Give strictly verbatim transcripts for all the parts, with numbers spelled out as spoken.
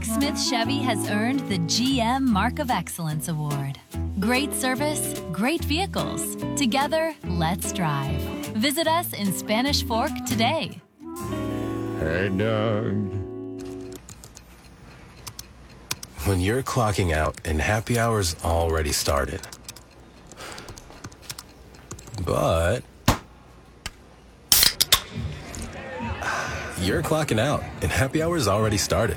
Smith Chevy has earned the G M Mark of Excellence Award. Great service, great vehicles. Together, let's drive. Visit us in Spanish Fork today. Hey, Doug. When you're clocking out and happy hour's already started. But you're clocking out and happy hour's already started.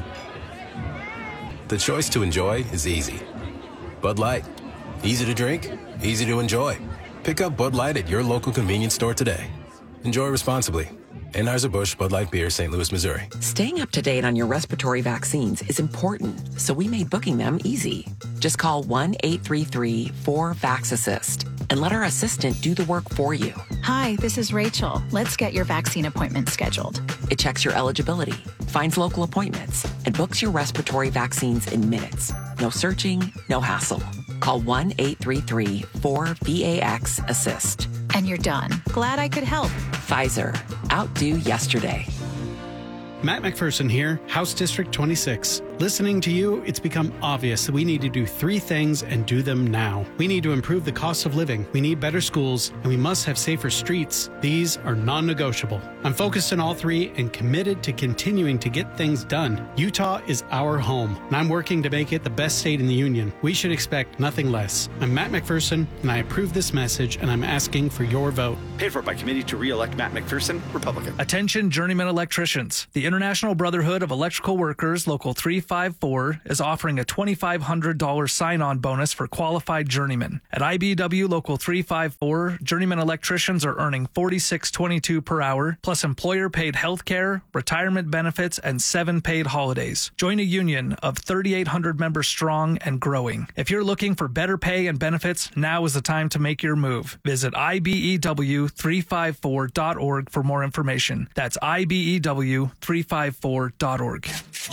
The choice to enjoy is easy. Bud Light. Easy to drink, easy to enjoy. Pick up Bud Light at your local convenience store today. Enjoy responsibly. Anheuser-Busch Bud Light Beer, Saint Louis, Missouri. Staying up to date on your respiratory vaccines is important, so we made booking them easy. Just call one eight three three four VAX-ASSIST and let our assistant do the work for you. Hi, this is Rachel. Let's get your vaccine appointment scheduled. It checks your eligibility, finds local appointments, and books your respiratory vaccines in minutes. No searching, no hassle. Call one eight three three four VAX-ASSIST. And you're done. Glad I could help. Pfizer. Outdo yesterday. Matt McPherson here, House District twenty-six. Listening to you, it's become obvious that we need to do three things and do them now. We need to improve the cost of living, we need better schools, and we must have safer streets. These are non-negotiable. I'm focused on all three and committed to continuing to get things done. Utah is our home, and I'm working to make it the best state in the union. We should expect nothing less. I'm Matt McPherson, and I approve this message, and I'm asking for your vote. Paid for by committee to re-elect Matt McPherson, Republican. Attention journeyman electricians. The International Brotherhood of Electrical Workers, Local three fifty-four, is offering a twenty-five hundred dollars sign-on bonus for qualified journeymen. At I B W Local three fifty-four, journeyman electricians are earning forty-six twenty-two per hour, plus employer-paid health care, retirement benefits, and seven paid holidays. Join a union of thirty-eight hundred members strong and growing. If you're looking for better pay and benefits, now is the time to make your move. Visit I B E W three fifty-four dot org for more information. That's I B E W three fifty-four dot org.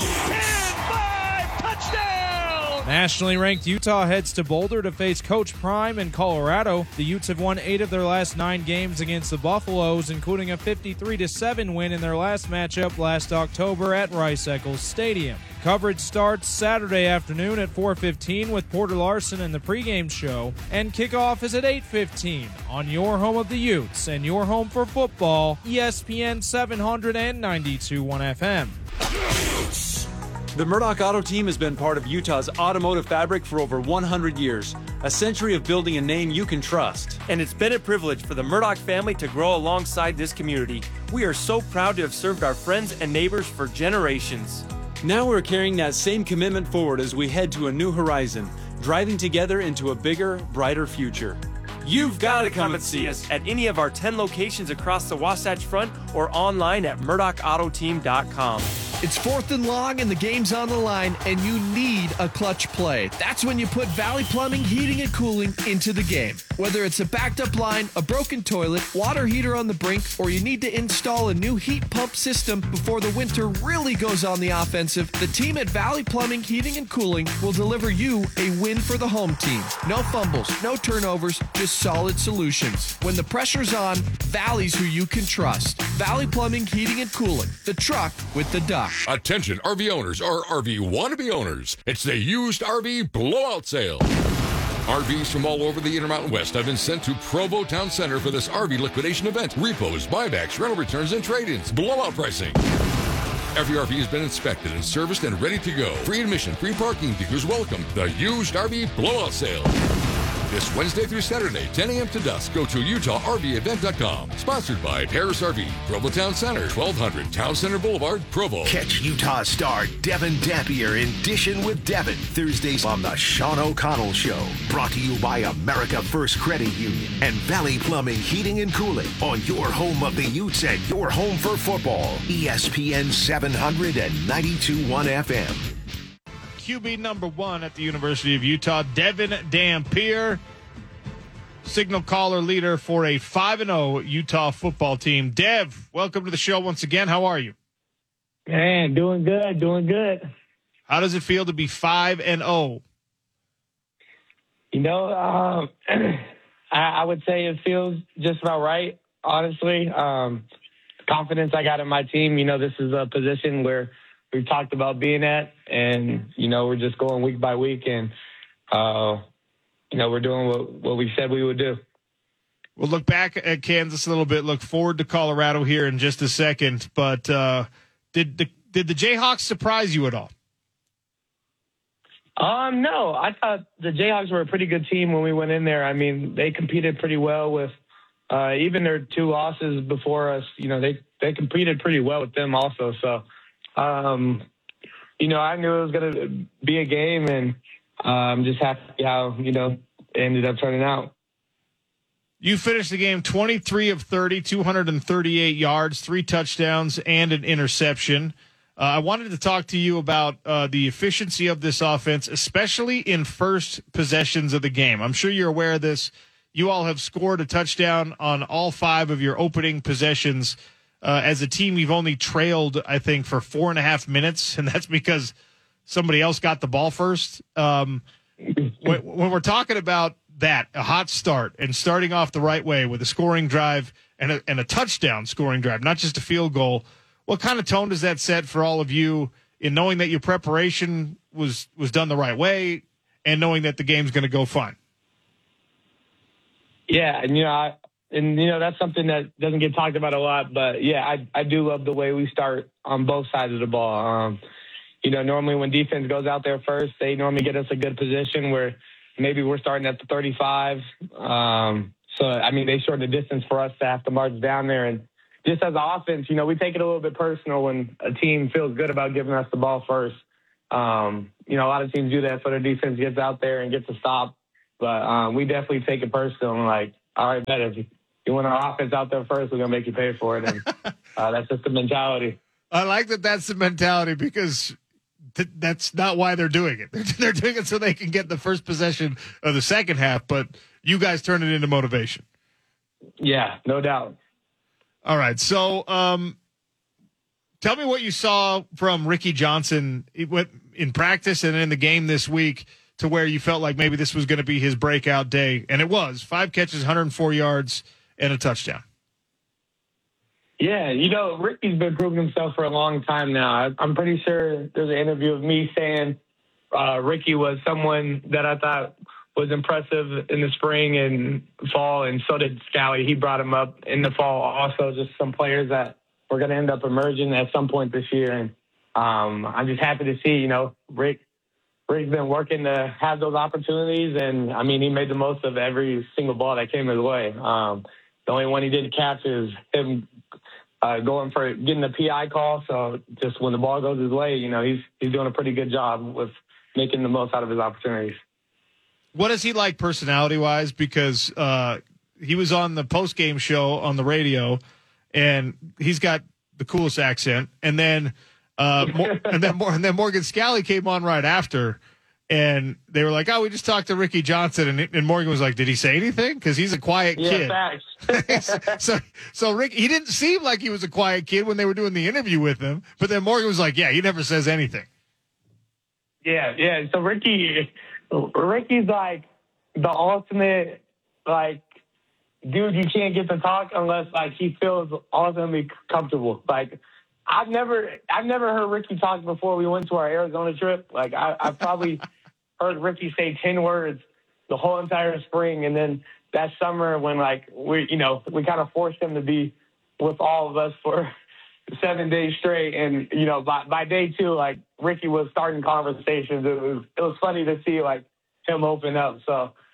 Nationally ranked Utah heads to Boulder to face Coach Prime in Colorado. The Utes have won eight of their last nine games against the Buffaloes, including a fifty-three to seven win in their last matchup last October at Rice-Eccles Stadium. Coverage starts Saturday afternoon at four fifteen with Porter Larson and the pregame show, and kickoff is at eight fifteen on your home of the Utes and your home for football, E S P N seven hundred and ninety-two point one F M. The Murdoch Auto Team has been part of Utah's automotive fabric for over one hundred years, a century of building a name you can trust. And it's been a privilege for the Murdoch family to grow alongside this community. We are so proud to have served our friends and neighbors for generations. Now we're carrying that same commitment forward as we head to a new horizon, driving together into a bigger, brighter future. You've got to come and see us at any of our ten locations across the Wasatch Front or online at murdoch auto team dot com. It's fourth and long and the game's on the line, and you need a clutch play. That's when you put Valley Plumbing, Heating, and Cooling into the game. Whether it's a backed up line, a broken toilet, water heater on the brink, or you need to install a new heat pump system before the winter really goes on the offensive, the team at Valley Plumbing, Heating, and Cooling will deliver you a win for the home team. No fumbles, no turnovers, just solid solutions. When the pressure's on, Valley's who you can trust. Valley Plumbing, Heating, and Cooling. The truck with the duck. Attention R V owners or R V wannabe owners. It's the used R V blowout sale. R Vs from all over the Intermountain West have been sent to Provo Town Center for this R V liquidation event. Repos, buybacks, rental returns, and trade-ins. Blowout pricing. Every R V has been inspected and serviced and ready to go. Free admission, free parking, dealers welcome. The used R V blowout sale. This Wednesday through Saturday, ten a.m. to dusk. Go to utah r v event dot com. Sponsored by Harris R V, Provo Town Center, twelve hundred Town Center Boulevard, Provo. Catch Utah star Devin Dampier in Dishin' with Devin, Thursdays on the Sean O'Connell Show. Brought to you by America First Credit Union and Valley Plumbing, Heating, and Cooling. On your home of the Utes and your home for football. E S P N seven hundred ninety-two point one F M. Q B number one at the University of Utah, Devin Dampier, signal caller leader for a five and oh Utah football team. Dev, welcome to the show once again. How are you? Man, doing good, doing good. How does it feel to be five and oh? You know, um, I, I would say it feels just about right, honestly. Um, confidence I got in my team. You know, this is a position where we've talked about being at. And, you know, we're just going week by week. And, uh, you know, we're doing what, what we said we would do. We'll look back at Kansas a little bit, look forward to Colorado here in just a second. But uh, did the did the Jayhawks surprise you at all? Um, no, I thought the Jayhawks were a pretty good team when we went in there. I mean, they competed pretty well with uh, even their two losses before us. You know, they, they competed pretty well with them also. So, um, you know, I knew it was going to be a game, and I'm um, just happy how, you know, it ended up turning out. You finished the game twenty-three of thirty, two hundred thirty-eight yards, three touchdowns, and an interception. Uh, I wanted to talk to you about uh, the efficiency of this offense, especially in first possessions of the game. I'm sure you're aware of this. You all have scored a touchdown on all five of your opening possessions. Uh, as a team, you've only trailed, I think, for four and a half minutes, and that's because somebody else got the ball first. Um, when, when we're talking about that, a hot start and starting off the right way with a scoring drive and a, and a touchdown scoring drive, not just a field goal, what kind of tone does that set for all of you in knowing that your preparation was, was done the right way and knowing that the game's going to go fine? Yeah, and, you know, I, and, you know, that's something that doesn't get talked about a lot. But, yeah, I, I do love the way we start on both sides of the ball. Um, you know, normally when defense goes out there first, they normally get us a good position where maybe we're starting at the thirty-five. Um, so, I mean, they shorten the distance for us to have to march down there. And just as an offense, you know, we take it a little bit personal when a team feels good about giving us the ball first. Um, you know, a lot of teams do that so their defense gets out there and gets a stop. But um, we definitely take it personal and like, all right, bet if you want our offense out there first, we're going to make you pay for it. And uh, that's just the mentality. I like that that's the mentality because th- that's not why they're doing it. They're, they're doing it so they can get the first possession of the second half, but you guys turn it into motivation. Yeah, no doubt. All right, so um, tell me what you saw from Ricky Johnson in practice and in the game this week to where you felt like maybe this was going to be his breakout day, and it was. Five catches, one hundred four yards, and a touchdown. Yeah, you know, Ricky's been proving himself for a long time now. I'm pretty sure there's an interview of me saying uh, Ricky was someone that I thought was impressive in the spring and fall, and so did Scally. He brought him up in the fall also, just some players that were going to end up emerging at some point this year. And um, I'm just happy to see, you know, Rick, Rick's been working to have those opportunities, and, I mean, he made the most of every single ball that came his way. Um, the only one he didn't catch is him uh, going for getting the P I call, so just when the ball goes his way, you know, he's he's doing a pretty good job with making the most out of his opportunities. What is he like personality-wise? Because uh, he was on the post-game show on the radio, and he's got the coolest accent. And then, uh, and then, and then Morgan Scally came on right after, and they were like, "Oh, we just talked to Ricky Johnson," and, and Morgan was like, "Did he say anything?" Because he's a quiet yeah, kid. Facts. so, so Rick, he didn't seem like he was a quiet kid when they were doing the interview with him. But then Morgan was like, "Yeah, he never says anything." Yeah, yeah. So Ricky. Ricky's like the ultimate, like, dude, you can't get to talk unless, like, he feels ultimately comfortable. Like, I've never I've never heard Ricky talk before we went to our Arizona trip. Like, I, I've probably heard Ricky say ten words the whole entire spring. And then that summer when, like, we, you know, we kind of forced him to be with all of us for seven days straight. And, you know, by, by day two, like, Ricky was starting conversations. It was, it was funny to see, like, him open up. So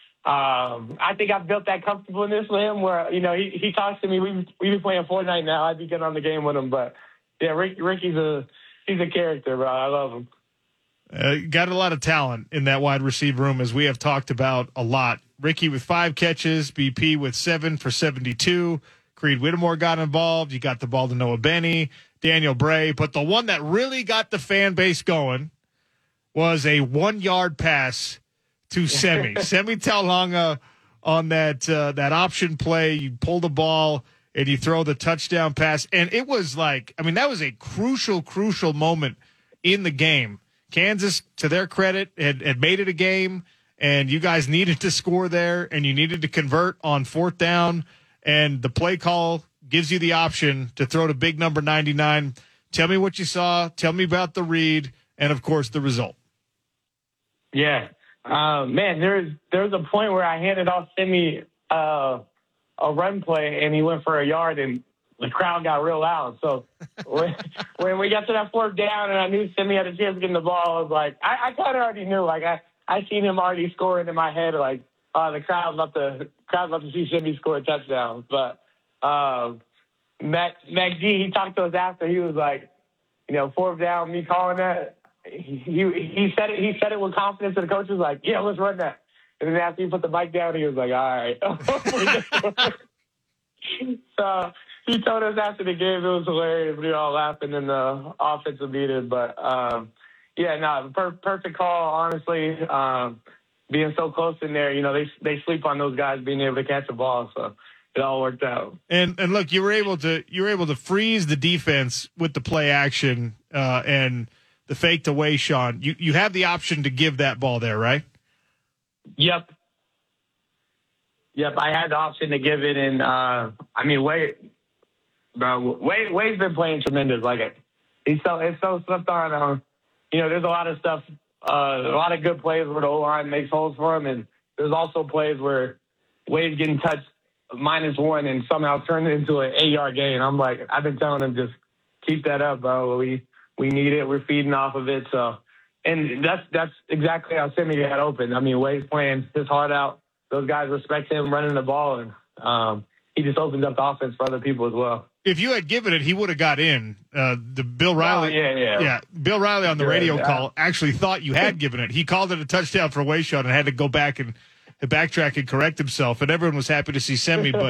um, I think I've built that comfortableness with him where, you know, he, he talks to me. We've, we've been playing Fortnite now. I'd be getting on the game with him. But, yeah, Rick, Ricky's a, he's a character, bro. I love him. Uh, got a lot of talent in that wide receiver room, as we have talked about a lot. Ricky with five catches, B P with seven for seventy-two. Creed Whittemore got involved. You got the ball to Noah Benny, Daniel Bray. But the one that really got the fan base going was a one-yard pass to Semi. Semi Taulanga on that uh, that option play. You pull the ball and you throw the touchdown pass. And it was like, I mean, that was a crucial, crucial moment in the game. Kansas, to their credit, had, had made it a game, and you guys needed to score there, and you needed to convert on fourth down. And the play call gives you the option to throw to big number ninety-nine. Tell me what you saw. Tell me about the read, and of course the result. Yeah, uh, man. There's there's a point where I handed off Simi uh, a run play, and he went for a yard, and the crowd got real loud. So when, when we got to that fourth down, and I knew Simi had a chance of getting the ball, I was like, I, I kind of already knew. Like I I seen him already scoring in my head. Like, uh, the crowd loved to crowd loved to see Simi score a touchdown. But um, Mac Mac G, he talked to us after. He was like, you know, fourth down, me calling that. He, he he said it. He said it with confidence, and the coach was like, "Yeah, let's run that." And then after he put the mic down, he was like, "All right." So he told us after the game, it was hilarious. We were all laughing in the offensive meeting, but um, yeah, no, per- perfect call. Honestly, um, being so close in there, you know, they they sleep on those guys being able to catch the ball, so it all worked out. And and look, you were able to you were able to freeze the defense with the play action uh, and the fake to Wayshawn. You you have the option to give that ball there, right? Yep. Yep, I had the option to give it, and uh, I mean, Wade, bro, Wade, Wade's been playing tremendous. Like it, he's so it's so slipped on. Uh, you know, there's a lot of stuff, uh, a lot of good plays where the O line makes holes for him, and there's also plays where Wade's getting touched minus one and somehow turned it into an eight yard gain. I'm like, I've been telling him just keep that up, bro. We we need it. We're feeding off of it. So, and that's that's exactly how Simi got open. I mean, Wade's playing his heart out. Those guys respect him running the ball, and um, he just opened up the offense for other people as well. If you had given it, he would have got in. Uh, the Bill Riley, oh, yeah, yeah, yeah, Bill Riley on the yeah, radio yeah. call actually thought you had given it. He called it a touchdown for Wayshawn and had to go back and backtrack and correct himself. And everyone was happy to see Semi, but